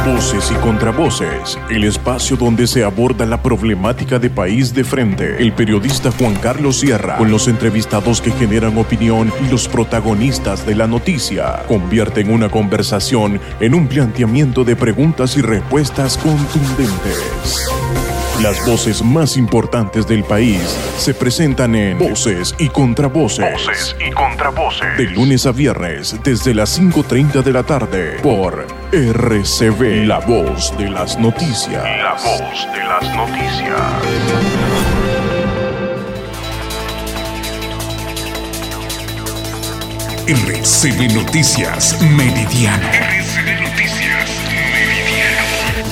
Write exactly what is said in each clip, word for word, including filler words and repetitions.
Voces y contravoces, el espacio donde se aborda la problemática de país de frente. El periodista Juan Carlos Sierra, con los entrevistados que generan opinión y los protagonistas de la noticia, convierten una conversación en un planteamiento de preguntas y respuestas contundentes. Las voces más importantes del país se presentan en Voces y Contravoces. Voces y Contravoces. De lunes a viernes, desde las cinco treinta de la tarde, por R C V, la voz de las noticias. La voz de las noticias. R C V Noticias Meridiano. R C V Noticias Meridiano.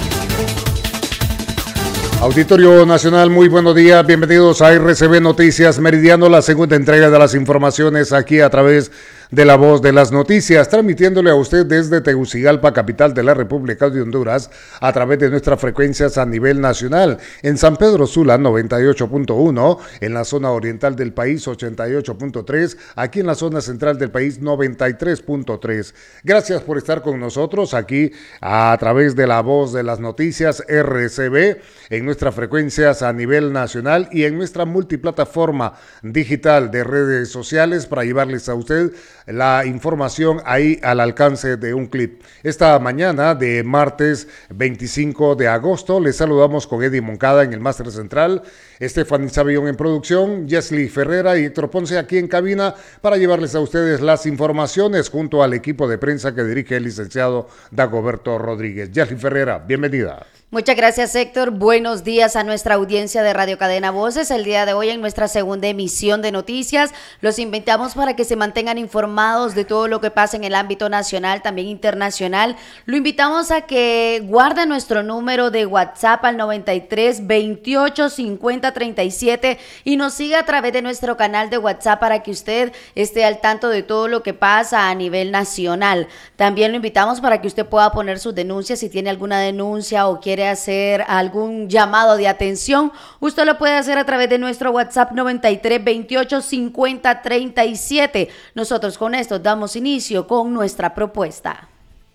Auditorio Nacional, muy buenos días, bienvenidos a R C V Noticias Meridiano, la segunda entrega de las informaciones aquí a través de la voz de las noticias, transmitiéndole a usted desde Tegucigalpa, capital de la República de Honduras, a través de nuestras frecuencias a nivel nacional. En San Pedro Sula, noventa y ocho punto uno, en la zona oriental del país, ochenta y ocho punto tres, aquí en la zona central del país, noventa y tres punto tres. Gracias por estar con nosotros aquí a través de la voz de las noticias R C V, en nuestras frecuencias a nivel nacional y en nuestra multiplataforma digital de redes sociales para llevarles a usted la información ahí al alcance de un clip. Esta mañana de martes veinticinco de agosto les saludamos con Eddie Moncada en el máster central, Stephanie Savillón en producción, Jesly Ferrera y Héctor Ponce aquí en cabina para llevarles a ustedes las informaciones junto al equipo de prensa que dirige el licenciado Dagoberto Rodríguez. Jesly Ferrera, bienvenida. Muchas gracias, Héctor. Buenos días a nuestra audiencia de Radio Cadena Voces. El día de hoy, en nuestra segunda emisión de noticias, los invitamos para que se mantengan informados de todo lo que pasa en el ámbito nacional, también internacional. Lo invitamos a que guarde nuestro número de WhatsApp al noventa y tres, veintiocho, cincuenta, treinta y siete y nos siga a través de nuestro canal de WhatsApp para que usted esté al tanto de todo lo que pasa a nivel nacional. También lo invitamos para que usted pueda poner sus denuncias si tiene alguna denuncia o quiere hacer algún llamado de atención, usted lo puede hacer a través de nuestro WhatsApp noventa y tres, veintiocho, cincuenta, treinta y siete. Nosotros con esto damos inicio con nuestra propuesta.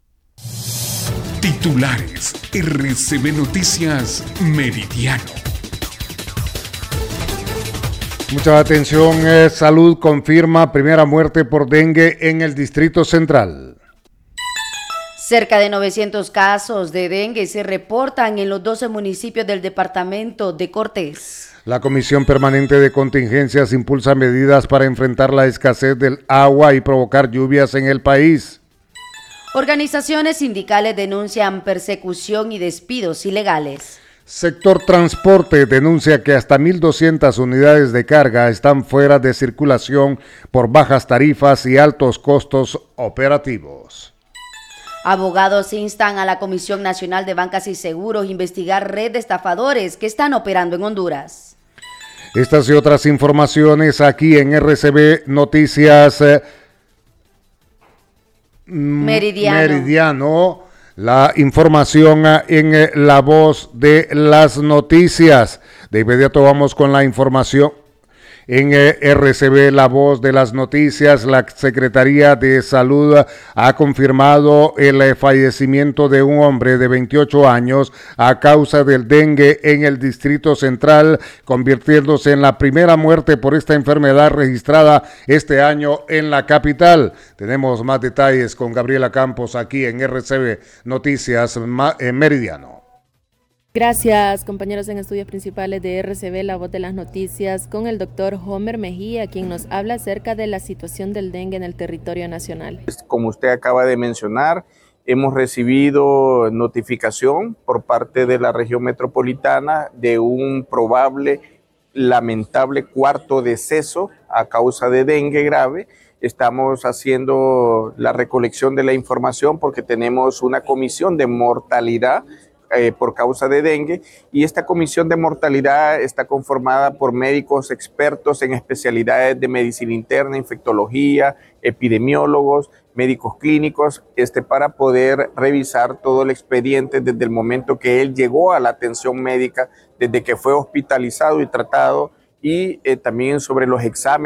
Titulares R C V Noticias Meridiano. Mucha atención, eh, salud confirma primera muerte por dengue en el Distrito Central. Cerca de novecientos casos de dengue se reportan en los doce municipios del departamento de Cortés. La Comisión Permanente de Contingencias impulsa medidas para enfrentar la escasez del agua y provocar lluvias en el país. Organizaciones sindicales denuncian persecución y despidos ilegales. Sector Transporte denuncia que hasta mil doscientas unidades de carga están fuera de circulación por bajas tarifas y altos costos operativos. Abogados instan a la Comisión Nacional de Bancas y Seguros a investigar red de estafadores que están operando en Honduras. Estas y otras informaciones aquí en R C V Noticias eh, Meridiano. Meridiano. La información en eh, la voz de las noticias. De inmediato vamos con la información. En R C V, la voz de las noticias, la Secretaría de Salud ha confirmado el fallecimiento de un hombre de veintiocho años a causa del dengue en el Distrito Central, convirtiéndose en la primera muerte por esta enfermedad registrada este año en la capital. Tenemos más detalles con Gabriela Campos aquí en R C V Noticias en Meridiano. Gracias, compañeros en estudios principales de R C V, la voz de las noticias, con el doctor Homer Mejía, quien nos habla acerca de la situación del dengue en el territorio nacional. Como usted acaba de mencionar, hemos recibido notificación por parte de la región metropolitana de un probable, lamentable cuarto deceso a causa de dengue grave. Estamos haciendo la recolección de la información porque tenemos una comisión de mortalidad Eh, por causa de dengue, y esta comisión de mortalidad está conformada por médicos expertos en especialidades de medicina interna, infectología, epidemiólogos, médicos clínicos, este, para poder revisar todo el expediente desde el momento que él llegó a la atención médica, desde que fue hospitalizado y tratado, y eh, también sobre los exámenes